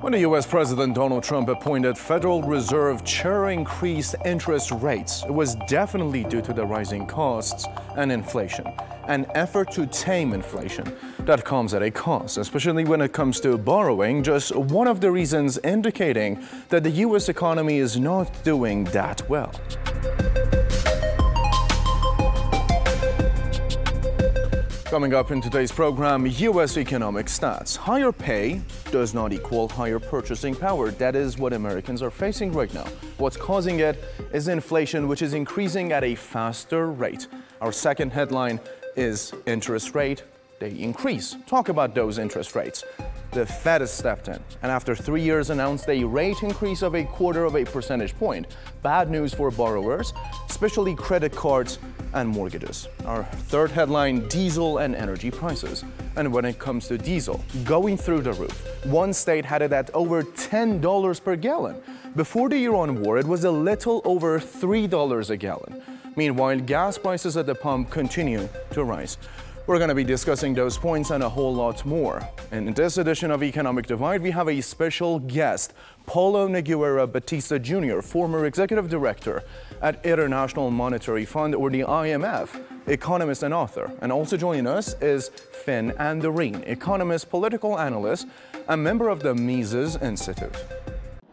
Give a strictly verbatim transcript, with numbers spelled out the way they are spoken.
When the U S President Donald Trump appointed Federal Reserve Chair increased interest rates, it was definitely due to the rising costs and inflation. An effort to tame inflation that comes at a cost, especially when it comes to borrowing, just one of the reasons indicating that the U S economy is not doing that well. Coming up in today's program, U S economic stats. Higher pay does not equal higher purchasing power. That is what Americans are facing right now. What's causing it is inflation, which is increasing at a faster rate. Our second headline is interest rate. They increase. Talk about those interest rates. The Fed has stepped in, and after three years announced a rate increase of a quarter of a percentage point. Bad news for borrowers, especially credit cards and mortgages. Our third headline, diesel and energy prices. And when it comes to diesel, going through the roof. One state had it at over ten dollars per gallon. Before the Iran war, it was a little over three dollars a gallon. Meanwhile, gas prices at the pump continue to rise. We're going to be discussing those points and a whole lot more. In this edition of Economic Divide, we have a special guest, Paulo Nogueira Batista Junior, former executive director at International Monetary Fund, or the I M F, economist and author. And also joining us is Finn Andorin, economist, political analyst, and member of the Mises Institute.